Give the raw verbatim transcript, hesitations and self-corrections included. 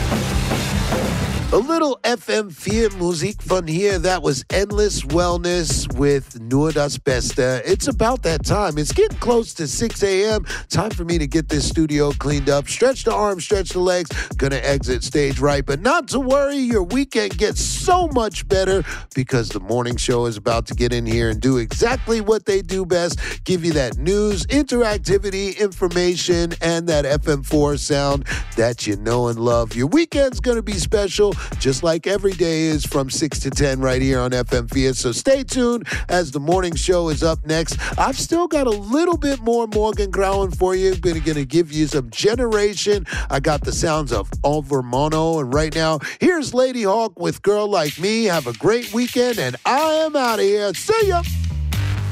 A little F M vier Musik von hier. That was Endless Wellness with Nur das Beste. It's about that time. It's getting close to six a.m. Time for me to get this studio cleaned up. Stretch the arms, stretch the legs. Gonna exit stage right. But not to worry, your weekend gets so much better because the morning show is about to get in here and do exactly what they do best. Give you that news, interactivity, information, and that F M four sound that you know and love. Your weekend's gonna be special, just like every day is from six to ten right here on F M vier. So stay tuned as the morning show is up next. I've still got a little bit more Morgan Grauen for you. I'm going to give you some Generation. I got the sounds of Overmono. And right now, here's Lady Hawk with Girl Like Me. Have a great weekend, and I am out of here. See ya!